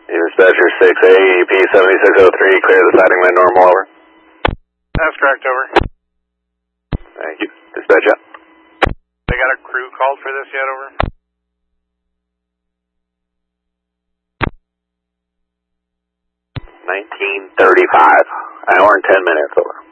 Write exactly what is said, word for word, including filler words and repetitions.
Dispatcher six A, E P seventy-six oh three, clear the siding line normal, over. That's correct, over. Thank you. Dispatch up. They got a crew called for this yet, over? nineteen thirty-five, hour and ten minutes, over.